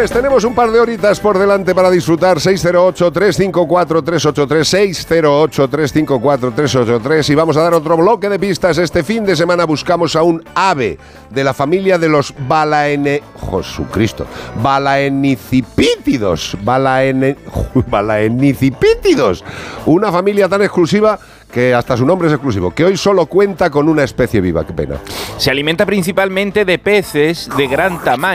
Pues tenemos un par de horitas por delante para disfrutar. 608-354-383, 608-354-383. Y vamos a dar otro bloque de pistas. Este fin de semana buscamos a un ave de la familia de los balaenicipítidos. Balaenicipítidos. Una familia tan exclusiva que hasta su nombre es exclusivo, que hoy solo cuenta con una especie viva. Qué pena. Se alimenta principalmente de peces de gran tamaño.